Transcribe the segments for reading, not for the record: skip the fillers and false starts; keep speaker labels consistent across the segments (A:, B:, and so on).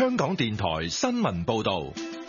A: 香港電台新聞報道。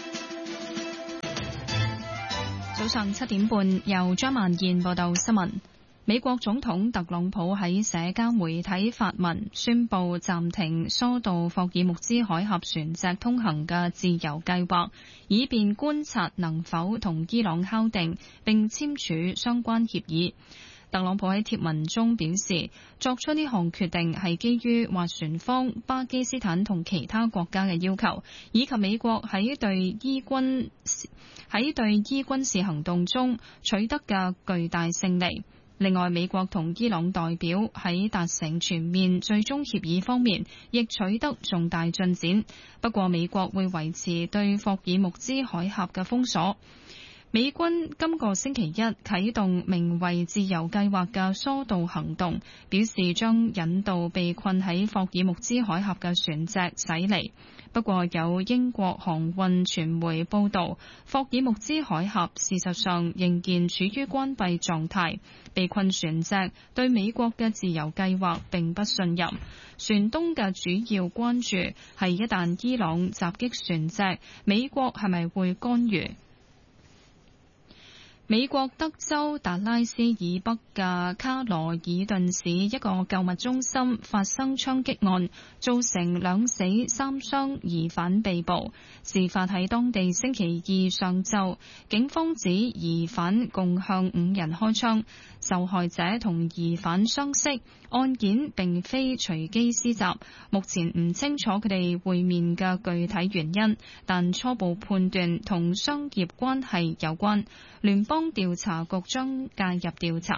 B: 早上7點半，由張曼燕報道新聞。美國總統特朗普喺社交媒體發文，宣布暫停疏導霍爾木茲海峽船隻通行嘅自由計劃，以便觀察能否同伊朗敲定並簽署相關協議。特朗普喺貼文中表示，作出呢項決定係基於斡旋方巴基斯坦同其他國家嘅要求，以及美國喺對伊軍事行動中取得嘅巨大勝利。另外，美國同伊朗代表喺達成全面最終協議方面，亦取得重大進展。不過，美國會維持對霍爾木茲海峽嘅封鎖。美軍今個星期一啟動名為自由計劃嘅疏導行動，表示將引導被困喺霍爾木茲海峽嘅船隻駛離。不過有英國航運傳媒報道，霍爾木茲海峽事實上仍然處於關閉狀態，被困船隻對美國嘅自由計劃並不信任。船東嘅主要關注係一旦伊朗襲擊船隻，美國係咪會干預？美國德州達拉斯以北嘅卡羅爾頓市一個購物中心發生槍擊案，造成2死3傷，疑犯被捕。事發喺當地星期二上晝，警方指疑犯共向5人開槍，受害者同疑犯相識，案件並非隨機施襲，目前唔清楚佢哋會面嘅具體原因，但初步判斷同商業關係有關。聯邦調查局將介入調查。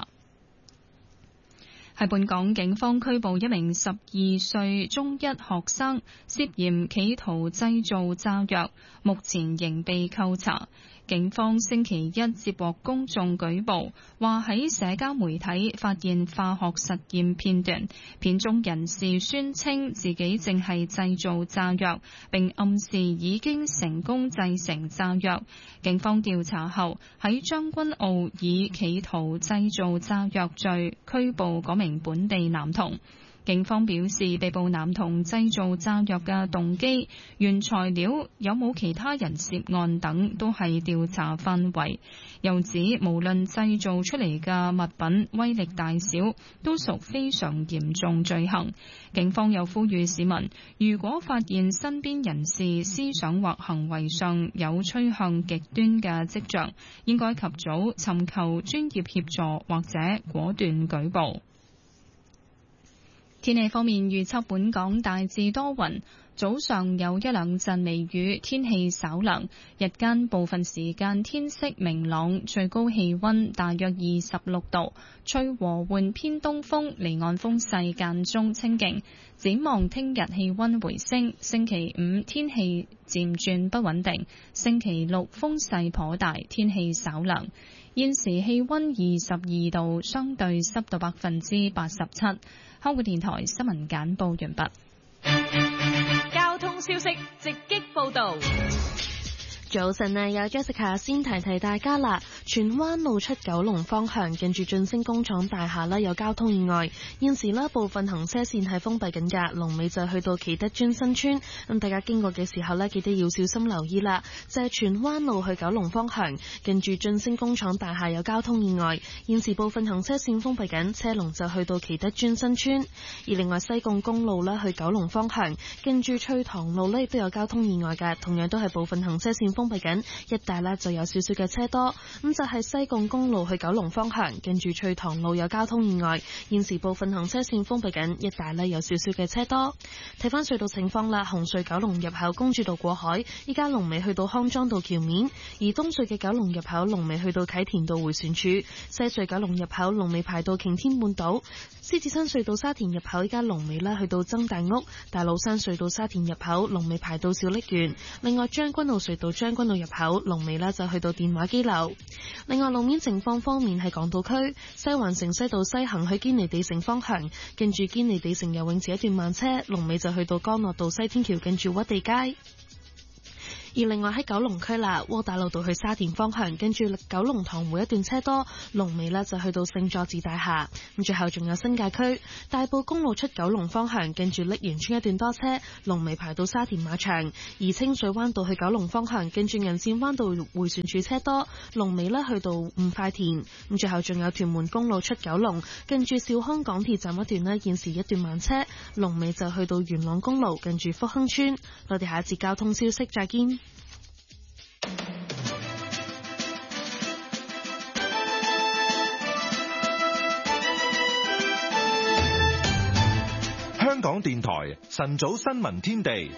B: 喺本港，警方拘捕一名12歲中一學生，涉嫌企圖製造炸藥，目前仍被扣查。警方星期一接獲公眾舉報，話喺社交媒體發現化學實驗片段，片中人士宣稱自己正係製造炸藥，並暗示已經成功製成炸藥。警方調查後，喺將軍澳以企圖製造炸藥罪拘捕嗰名本地男童。警方表示，被捕男童製造炸藥嘅動機、原材料有冇其他人涉案等都係調查範圍。又指無論製造出嚟嘅物品威力大小，都屬非常嚴重罪行。警方又呼籲市民，如果發現身邊人士思想或行為上有趨向極端嘅跡象，應該及早尋求專業協助或者果斷舉報。天氣方面，預測本港大致多雲，早上有一兩陣微雨，天氣稍涼，日間部分時間天色明朗，最高氣溫大約26度，吹和緩偏東風，離岸風勢間中清勁。展望聽日氣溫回升，星期5天氣漸轉不穩定，星期6風勢頗大，天氣稍涼。現時氣溫22度，相對濕度87%。香港電台新聞簡報完畢。
C: 交通消息直擊報道。
D: 早晨啊，有 Jessica 先提大家啦。荃灣路出九龍方向，近住晉升工廠大廈啦，有交通意外。現時啦，部分行車線係封閉緊㗎，龍尾就去到啟德邨新村。咁大家經過嘅時候呢，記得要小心留意啦。就係荃灣路去九龍方向，近住晉升工廠大廈有交通意外。現時部分行車線封閉緊，車龍就去到啟德邨新村。而另外西貢公路啦去九龍方向，近住翠塘路呢亦都有交通意外㗎，同樣都係部分行車線封閉緊，一帶呢就有少少嘅車多。咁就係西貢公路去九龍方向，近住翠塘路有交通意外，現時部分行車線封閉緊，一帶呢有少少嘅車多。睇翻隧道情況啦，紅隧九龍入口公主道過海，依家龍尾去到康莊道橋面；而東隧嘅九龍入口龍尾去到啟田道迴旋處，西隧九龍入口龍尾排到擎天半島。獅子山隧道沙田入口依家龍尾呢去到曾大屋，大老山隧道沙田入口龍尾排到小瀝源。另外將軍澳隧道將軍澳入口龍尾呢就去到電話機樓。另外路面情況方面，喺港島區西環城西道西行去堅尼地城方向，近住堅尼地城游泳池一段慢車，龍尾就去到干諾道西天橋近住屈地街。 而另外喺九龍區啦，窩打老道去沙田方向，跟住九龍塘會一段車多，龍尾呢就去到聖佐治大廈。咁最後仲有新界區大埔公路出九龍方向，跟住瀝源村一段多車，龍尾排到沙田馬場。而清水灣道去九龍方向，跟住銀線灣道迴旋處車多，龍尾呢去到五塊田。咁最後仲有屯門公路出九龍，跟住兆康港鐵站一段呢，現時一段慢車，龍尾就去到元朗公路，跟住福亨村。我哋下一節交通消息再見。
A: 香港電台晨早新聞天地。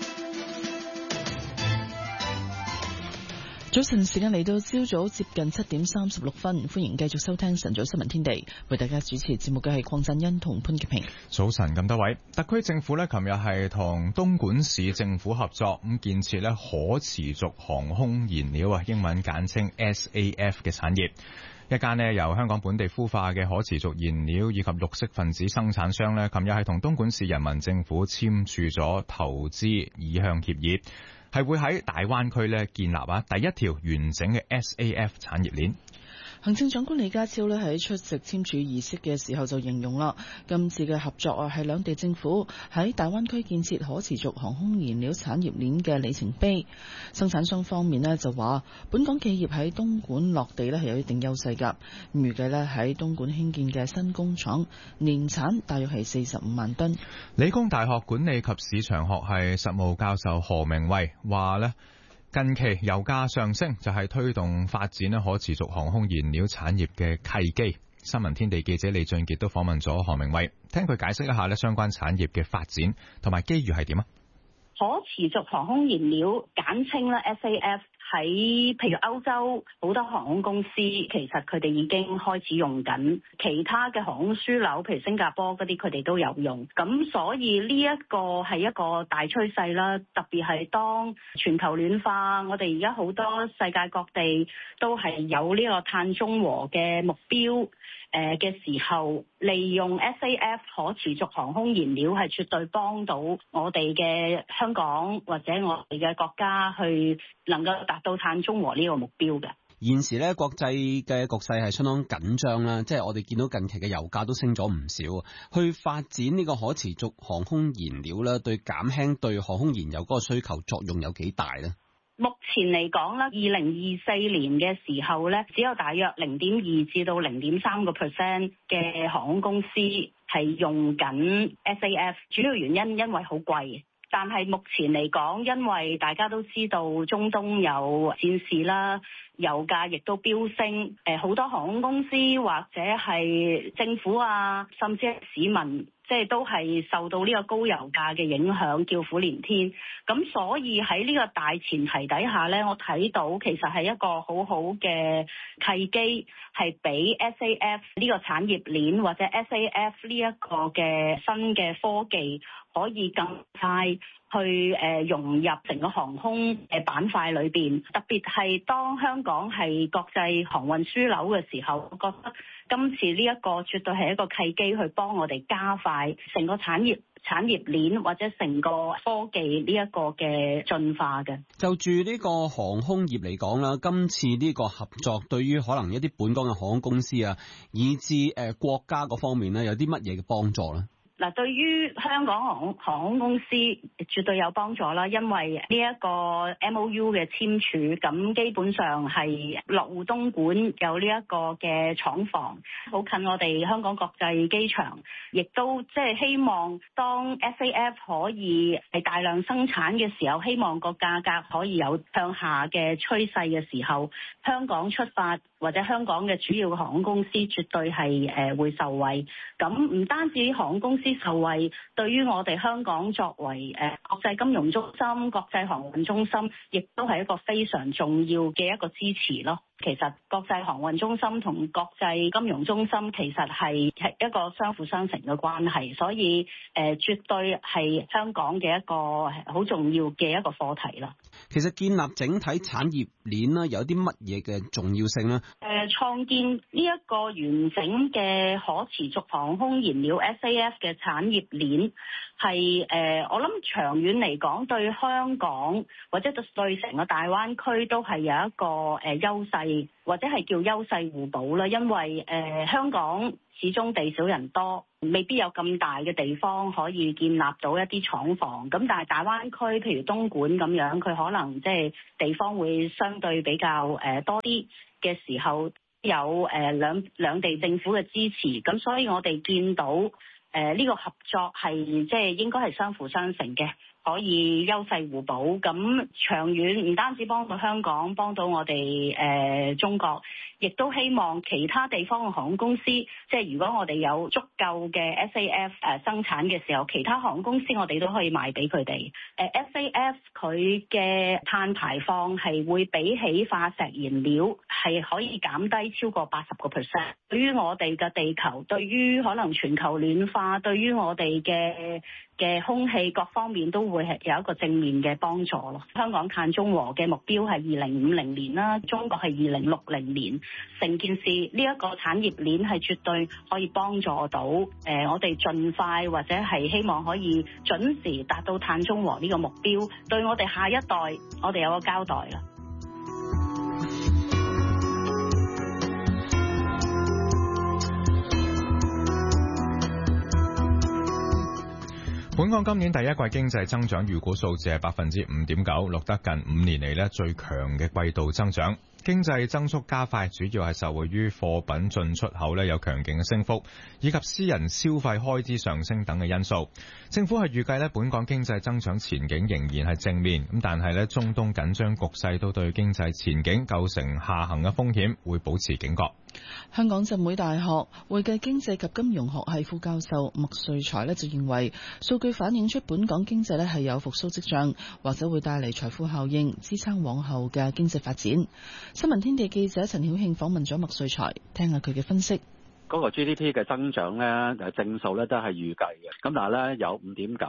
E: 早晨時間嚟到朝早接近7:36，歡迎繼續收聽晨早新聞天地，為大家主持節目嘅係鄺振欣同潘潔平。
F: 早晨咁多位，特區政府琴日係同東莞市政府合作，建設可持續航空燃料英文簡稱 SAF 嘅產業。一間由香港本地孵化嘅可持續燃料以及綠色分子生產商琴日係同東莞市人民政府簽署咗投資意向協議，係會喺大灣區建立第一條完整嘅 SAF 產業鏈。
E: 行政長官李家超喺出席簽署儀式嘅時候就形容啦，今次嘅合作係兩地政府喺大灣區建設可持續航空燃料產業鏈嘅里程碑。生產商方面就話，本港企業喺東莞落地係有一定優勢㗎，預計喺東莞興建嘅新工廠年產大約係45萬噸。
F: 理工大學管理及市場學系實務教授何明慧話近期油價上升就係推動發展可持續航空燃料產業嘅契機。新聞天地記者李俊傑都訪問咗何明慧，聽佢解釋一下相關產業嘅發展同埋機遇係點啊？
G: 可持續航空燃料簡稱SAF。喺譬如歐洲好多航空公司，其實佢哋已經開始用緊，其他嘅航空樞紐，譬如新加坡嗰啲，佢哋都有用。咁所以呢一個係一個大趨勢啦，特別係當全球暖化，我哋而家好多世界各地都係有呢個碳中和嘅目標嘅時候，利用 SAF 可持續航空燃料係絕對幫到我哋嘅香港或者我哋嘅國家去能夠達到碳中和呢個目標嘅。
H: 現時咧國際嘅局勢係相當緊張啦，即係我哋見到近期嘅油價都升咗唔少，去發展呢個可持續航空燃料啦，對減輕對航空燃油嗰個需求作用有幾大呢？
G: 目前嚟講咧，2024年嘅時候咧，只有大約0.2至到0.3% 嘅航空公司係用緊 SAF， 主要原因因為好貴。但係目前嚟講，因為大家都知道中東有戰事啦，油價亦都飆升，好多航空公司或者係政府啊，甚至係市民，即係都係受到呢個高油價嘅影響，叫苦連天。咁所以喺呢個大前提底下呢，我睇到其實係一個好好嘅契機，係俾 SAF 呢個產業鏈或者 SAF 呢一個嘅新嘅科技可以更快去融入成個航空板塊裏邊，特別係當香港係國際航運樞紐嘅時候，我覺得今次呢一個絕對係一個契機，去幫我哋加快成個產業鏈或者成個科技呢一個嘅進化嘅。
H: 就住呢個航空業嚟講啦，今次呢個合作對於可能一啲本港嘅航空公司啊，以至國家嗰方面咧，有啲乜嘢嘅幫助咧？
G: 嗱，對於香港航空公司絕對有幫助啦，因為呢一個 MOU 嘅簽署，咁基本上係落戶東莞有呢一個嘅廠房，好近我哋香港國際機場，亦都即係希望當 SAF 可以係大量生產嘅時候，希望個價格可以有向下嘅趨勢嘅時候，香港出發或者香港嘅主要航空公司絕對係會受惠。咁唔單止航空公司受惠，對於我哋香港作為國際金融中心、國際航運中心，亦都係一個非常重要嘅一個支持咯。 其實國際航運中心同國際金融中心其實係一個相輔相成嘅關係，所以絕對係香港嘅一個好重要嘅一個課題啦。
H: 其實建立整體產業鏈啦，有啲乜嘢嘅重要性呢？
G: 創建呢一個完整嘅可持續航空燃料 SAF 嘅產業鏈係我諗長遠嚟講對香港或者對成個大灣區都係有一個優勢，或者係叫優勢互補啦。因為香港始終地少人多，未必有咁大嘅地方可以建立到一啲廠房。咁但係大灣區譬如東莞咁樣，佢可能即係地方會相對比較多啲嘅時候，有兩地政府嘅支持。咁所以我哋見到呢個合作係即係應該係相輔相成嘅，可以優勢互補。咁長遠唔單止幫到香港，幫到我哋中國，亦都希望其他地方嘅航空公司，即係如果我哋有足夠嘅 SAF 生產嘅時候，其他航空公司我哋都可以賣俾佢哋。SAF 佢嘅碳排放係會比起化石燃料係可以減低超過80%。對於我哋嘅地球，對於可能全球暖化，對於我哋嘅空氣各方面都會係有一個正面嘅幫助咯。香港碳中和嘅目標係2050年啦，中國係2060年。成件事呢一個產業鏈係絕對可以幫助到我哋盡快或者係希望可以準時達到碳中和呢個目標，對我哋下一代我哋有個交代啦。
F: 本港今年第一季經濟增長預估數字係5.9%，錄得近5年嚟咧最強嘅季度增長。經濟增速加快，主要係受惠於貨品進出口有強勁嘅升幅，以及私人消費開支上升等嘅因素。政府係預計本港經濟增長前景仍然係正面，咁但係中東緊張局勢都對經濟前景構成下行嘅風險，會保持警覺。
E: 香港浸會大學會計經濟及金融學系副教授麥瑞才就認為，數據反映出本港經濟係有復甦跡象，或者會帶嚟財富效應，支撐往後嘅經濟發展。新聞天地記者陳曉慶訪問咗麥瑞才，聽下佢嘅分析。
I: 嗰個 GDP 嘅增長咧，正數咧都係預計嘅，咁但係咧有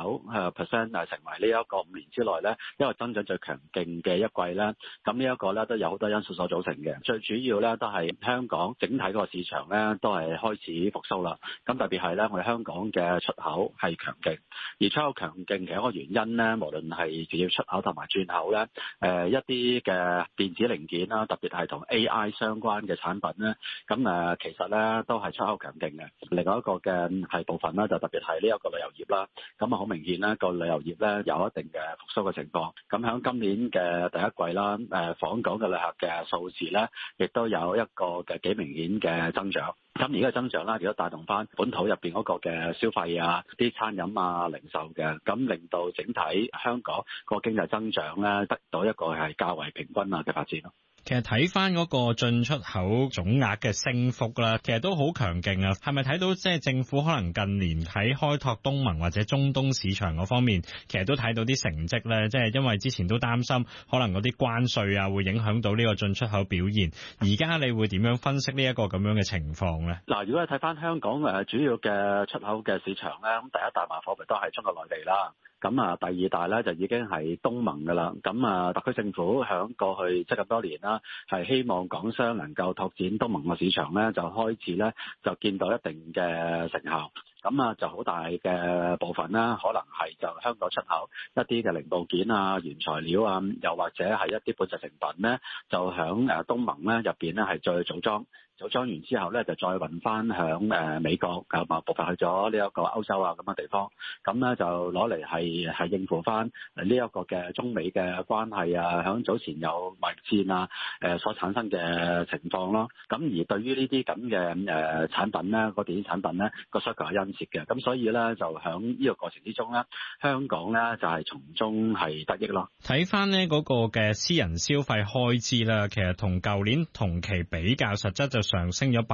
I: 5.9% 成為呢一個5年之內咧一個增長最強勁嘅一季咧，咁呢一個咧都有好多因素所組成嘅，最主要咧都係香港整體嗰個市場咧都係開始復甦啦，咁特別係咧我哋香港嘅出口係強勁，而出口強勁嘅一個原因咧，無論係直接出口同埋轉口咧，一啲嘅電子零件啦，特別係同 AI 相關嘅產品咧，咁其實咧都係出口強勁嘅。另外一個嘅係部分啦，就特別係呢一個旅遊業啦。咁啊好明顯啦，個旅遊業咧有一定嘅復甦嘅情況。咁喺今年嘅第一季啦，訪港嘅旅客嘅數字咧，亦都有一個嘅幾明顯嘅增長。咁而家嘅增長啦，亦都帶動翻本土入邊嗰個嘅消費啊、啲餐飲啊、零售嘅，咁令到整體香港個經濟增長咧得到一個係較為平均啊嘅發展咯。
J: 其實睇翻嗰個進出口總額嘅升幅啦，其實都好強勁啊！係咪睇到即係政府可能近年喺開拓東盟或者中東市場嗰方面，其實都睇到啲成績咧？即係因為之前都擔心可能嗰啲關稅啊會影響到呢個進出口表現，而家你會點樣分析呢一個咁樣嘅情況咧？
I: 嗱，如果你睇翻香港主要嘅出口嘅市場咧，咁第一大賣貨幣都係中國內地啦。咁啊，第二大咧就已經係東盟㗎啦。咁啊，特區政府響過去即係咁多年啦，係希望港商能夠拓展東盟嘅市場咧，就開始咧就見到一定嘅成效。咁啊，就好大嘅部分啦，可能係就香港出口一啲嘅零部件啊、原材料啊，又或者係一啲半製成品咧，就響東盟咧入邊咧係再組裝。組裝完之後咧，就再運翻響美國，咁啊部分去咗呢一個歐洲啊咁嘅地方，咁咧就攞嚟係應付翻呢一個嘅中美嘅關係啊，響早前有貿易戰啊所產生嘅情況咯。咁而對於呢啲咁嘅產品咧，個電子產品咧個需求係殷切嘅，咁所以咧就響呢個過程之中咧，香港咧就係從中係得益咯。
J: 睇翻呢嗰個嘅私人消費開支啦，其實同舊年同期比較，實質就上升咗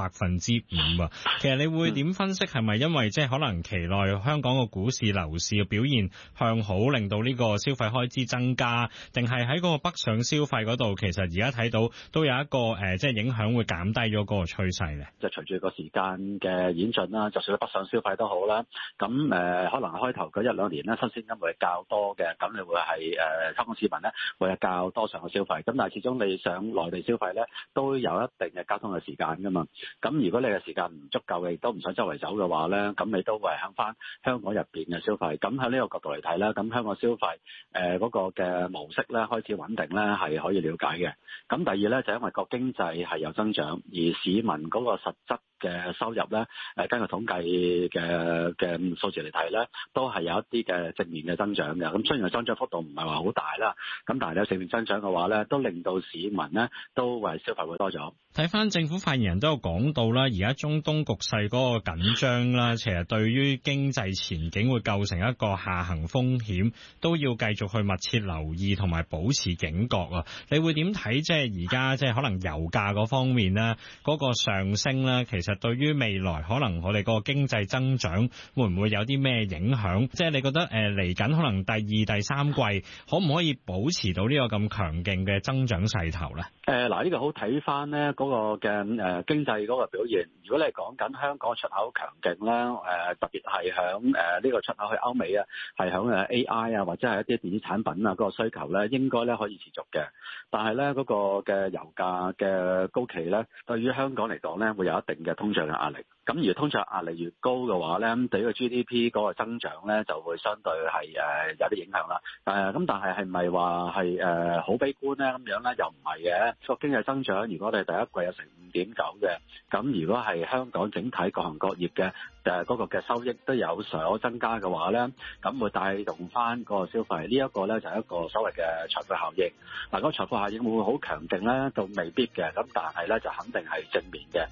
J: 5%啊。其實你會點分析，係咪因為即係可能期內香港個股市樓市嘅表現向好，令到呢個消費開支增加，定係喺嗰個北上消費嗰度，其實而家睇到都有一個即係影響會減低咗嗰個趨勢咧？
I: 就隨住個時間嘅演進啦，就算北上消費都好啦，咁可能開頭嗰1-2年咧新鮮金會較多嘅，咁你會係香港市民咧會係較多上去消費，咁但係始終你上內地消費咧都有一定嘅交通嘅時間㗎嘛，咁如果你嘅時間唔足夠嘅，亦都唔想周圍走嘅話咧，咁你都會響翻香港入邊嘅消費。咁喺呢個角度嚟睇咧，咁香港消費嗰個嘅模式咧開始穩定咧係可以了解嘅。咁第二咧就因為個經濟係有增長，而市民嗰個實質嘅收入咧，根據統計嘅數字嚟睇咧，都係有一啲嘅正面嘅增長嘅。咁雖然個增長幅度唔係話好大啦，咁但係咧正面增長嘅話咧，都令到市民咧都為消費會多咗。
J: 睇翻政府發言人都有講到啦，而家中東局勢嗰個緊張啦，其實對於經濟前景會構成一個下行風險，都要繼續去密切留意同埋保持警覺啊！你會點睇？即係而家即係可能油價嗰方面咧，嗰個上升咧，其實對於未來可能我哋個經濟增長會唔會有啲咩影響？即係你覺得嚟緊可能第2、第3季可唔可以保持到呢個咁強勁嘅增長勢頭咧？
I: 嗱，呢個好睇翻咧嗰個嘅經濟嗰個表現。如果你係講緊香港出口強勁咧，特別係響呢個出口去歐美啊，係響AI 啊或者係一啲電子產品啊嗰個需求咧，應該咧可以持續嘅。但係咧嗰個嘅油價嘅高企咧，對於香港嚟講咧會有一定嘅通脹嘅壓力。咁而通脹壓力越高嘅話咧，對於個 GDP 嗰個增長咧就會相對係有啲影響啦。咁但係係咪話係好悲觀咧？咁樣咧又唔係嘅。個經濟增長如果我哋第一季有成5.9嘅，咁如果係香港整體各行各業嘅嗰個嘅收益都有所增加嘅話咧，咁會帶動翻個消費。呢一個咧就係一個所謂嘅財富效應。嗱，嗰個財富效應會唔會好強勁咧？就未必嘅。咁但係咧就肯定係正面嘅。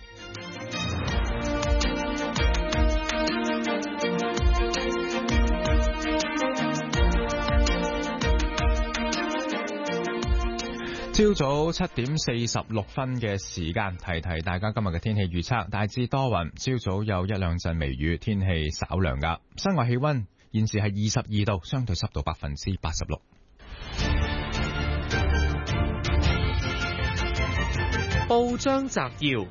F: 朝早7點46分嘅時間，提大家今日嘅天氣預測，大致多雲，朝早有1-2陣微雨，天氣稍涼噶。室外氣溫現時係22度，相對濕度86%。
K: 報章摘要：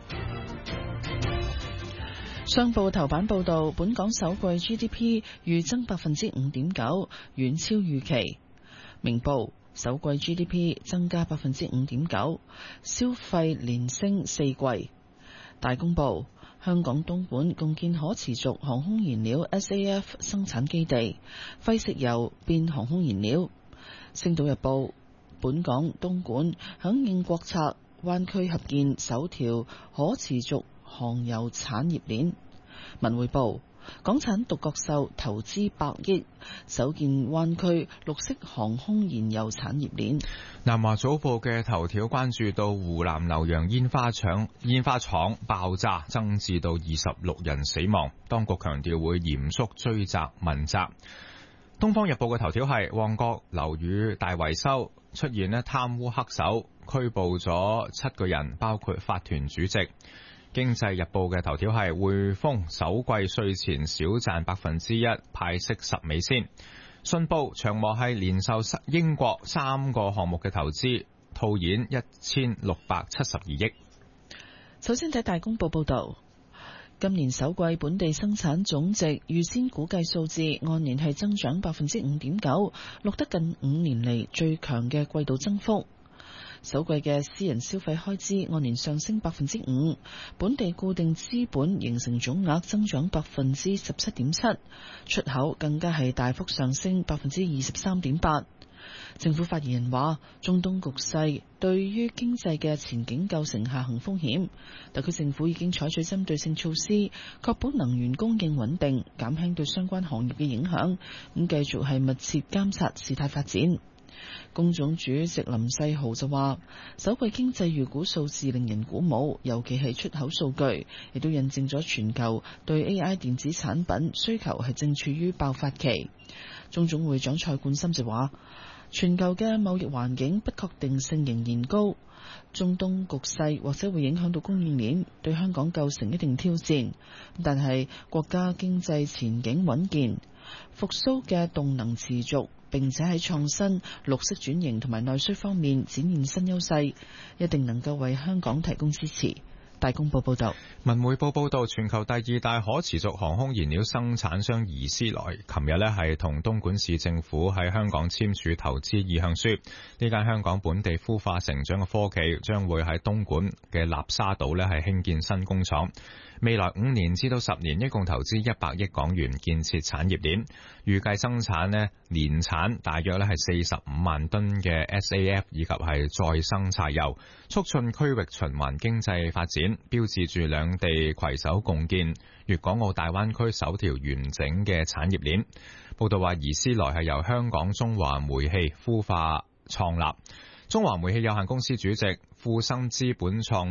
E: 商報頭版報道，本港首季 GDP 預增5.9%，遠超預期。明報首季 GDP 增加5.9%，消費連升4季。大公報香港東莞共建可持續航空燃料 SAF 生產基地，廢食油變航空燃料。星島日報本港東莞響應國策，灣區合建首條可持續航油產業鏈。文匯報港產獨角獸投資100億，首建灣區綠色航空燃油產業鏈。
F: 南華早報嘅頭條關注到湖南瀏陽煙花廠爆炸，增至到26人死亡，當局強調會嚴肅追責問責。東方日報嘅頭條係旺角樓宇大維修出現貪污黑手，拘捕咗7個人，包括法團主席。經濟日報嘅頭條係匯豐首季稅前少賺1%，派息10美仙。信報長和係連售英國3個項目嘅投資，套現1672億。
E: 首先睇大公報報道，今年首季本地生產總值預先估計數字按年係增長5.9%，錄得近5年嚟最強嘅季度增幅。首季嘅私人消費開支按年上升5%，本地固定資本形成總額增長17.7%，出口更加係大幅上升23.8%。政府發言人話，中東局勢對於經濟嘅前景構成下行風險，特區政府已經採取針對性措施，確保能源供應穩定，減輕對相關行業嘅影響，咁繼續係密切監察事態發展。工總主席林世豪就話，首季經濟預估數字令人鼓舞，尤其係出口數據，亦都印證咗全球對 AI 電子產品需求係正處於爆發期。中總會長蔡冠深就話， 全球嘅貿易環境不確定性仍然高，中東局勢或者會影響到供應鏈，對香港構成一定挑戰。但係國家經濟前景穩健，復甦嘅動能持續，並且喺創新、綠色轉型同埋內需方面展現新優勢，一定能夠為香港提供支持。大公報報道。
F: 文匯報報道，全球第二大可持續航空燃料生產商怡斯萊，琴日係同東莞市政府喺香港簽署投資意向書。呢間香港本地孵化成長嘅科技，將會喺東莞嘅立沙島係興建新工廠。未來5年至到10年，一共投資100億港元建設產業鏈，預計生產年產大約係45萬噸嘅 SAF 以及係再生柴油，促進區域循環經濟發展，標誌住兩地攜手共建粵港澳大灣區首條完整嘅產業鏈。報道話，怡斯萊係由香港中華煤氣孵化創立，中華煤氣有限公司主席富生資本創